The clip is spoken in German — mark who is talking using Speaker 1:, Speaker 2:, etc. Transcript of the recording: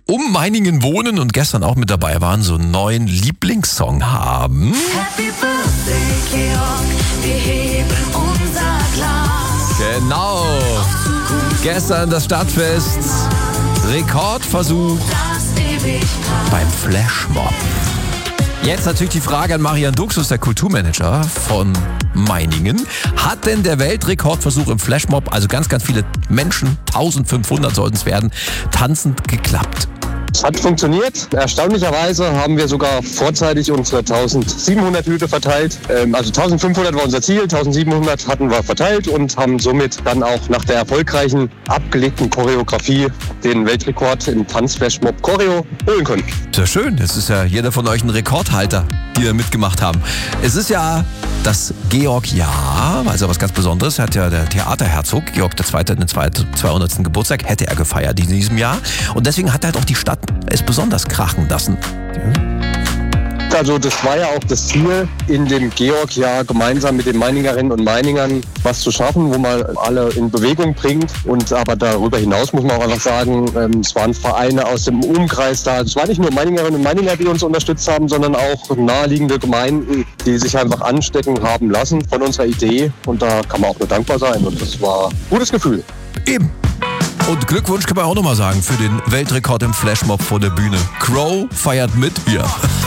Speaker 1: um Meiningen wohnen und gestern auch mit dabei waren, so einen neuen Lieblingssong haben.
Speaker 2: Happy Birthday, Georg, wir heben unser Glas.
Speaker 1: Genau. Gestern das Stadtfest. Rekordversuch beim Flashmob. Jetzt natürlich die Frage an Marian Duxus, der Kulturmanager von Meiningen. Hat denn der Weltrekordversuch im Flashmob, also ganz, ganz viele Menschen, 1500 sollten es werden, tanzend geklappt?
Speaker 3: Es hat funktioniert. Erstaunlicherweise haben wir sogar vorzeitig unsere 1700 Hüte verteilt. Also 1500 war unser Ziel, 1700 hatten wir verteilt und haben somit dann auch nach der erfolgreichen abgelegten Choreografie den Weltrekord im Tanzflashmob Choreo holen können.
Speaker 1: Sehr schön, es ist ja jeder von euch ein Rekordhalter, die da mitgemacht haben. Es ist ja das Georg-Jahr, also was ganz Besonderes, hat ja der Theaterherzog Georg II. Den 200. Geburtstag, hätte er gefeiert in diesem Jahr. Und deswegen hat halt auch die Stadt es besonders krachen lassen.
Speaker 3: Also das war ja auch das Ziel, in dem Georg-Jahr gemeinsam mit den Meiningerinnen und Meiningern was zu schaffen, wo man alle in Bewegung bringt. Und aber darüber hinaus muss man auch einfach sagen, es waren Vereine aus dem Umkreis da. Es waren nicht nur Meiningerinnen und Meininger, die uns unterstützt haben, sondern auch naheliegende Gemeinden, die sich einfach anstecken haben lassen von unserer Idee. Und da kann man auch nur dankbar sein. Und das war ein gutes Gefühl.
Speaker 1: Eben. Und Glückwunsch kann man auch nochmal sagen für den Weltrekord im Flashmob vor der Bühne. Crow feiert mit. Ja.